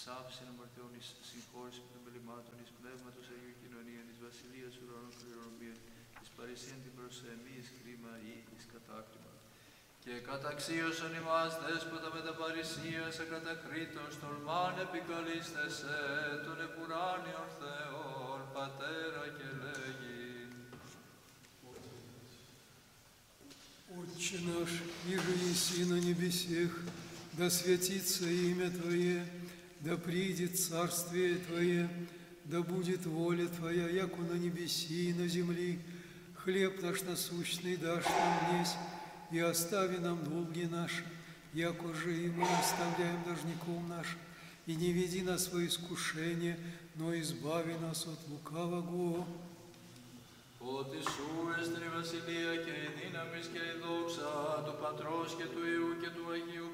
άφησιν αμαρτιών, εις συγχώρησιν των μελημάτων, εις πνεύματος Αγίου κοινωνίαν, εις βασιλείας ουρανών κληρονομίαν, εις παρησίαν την προσεμή, εις κρίμα ή εις κατάκριμα. Και καταξίωσον ημάς δέσποτα με τα παρησίας ακατακρίτως, τολμάν επικαλείστεσαι τον επουράνιον Θεόν, Πατέρα και λέγει. Отче наш, иже еси на небесех, да святится имя Твое, да придет царствие Твое, да будет воля Твоя, яко на небеси и на земли. Хлеб наш насущный дашь нам днесь, и остави нам долги наши, яко же и мы оставляем должником нашим. И не веди нас во искушение, но избави нас от лукавого. Ότι σου εστιν η βασιλεία και η δύναμις και η δόξα του Πατρός και του Υιού και του Αγίου